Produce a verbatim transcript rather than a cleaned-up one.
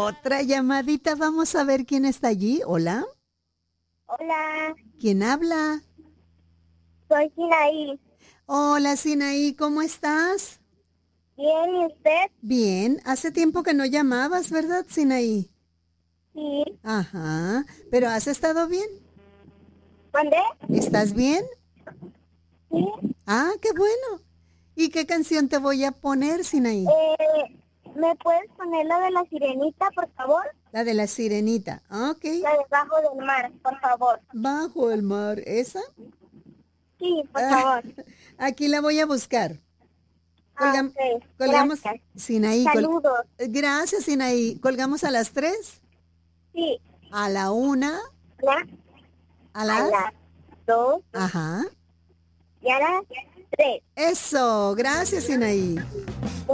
Otra llamadita, vamos a ver quién está allí. Hola. Hola, ¿Quién habla? soy Sinaí. Hola, Sinaí, ¿cómo estás? Bien, ¿y usted? Bien, hace tiempo que no llamabas, ¿verdad, Sinaí? Sí. Ajá, pero ¿has estado bien? ¿Mandé? ¿Estás bien? Sí. Ah, qué bueno. ¿Y qué canción te voy a poner, Sinaí? Eh, ¿me puedes poner la de la sirenita, por favor? La de la sirenita. Ok. La de Bajo del Mar, por favor. Bajo el mar, ¿esa? Sí, por Ah, favor. aquí la voy a buscar. Ah, Colgam- ok. colgamos, Gracias. Sinaí. col- Saludos. Gracias, Sinaí. Colgamos a las tres, Sí. a la una, La, a a las... las dos Ajá. y a las tres. Eso, gracias, Sinaí.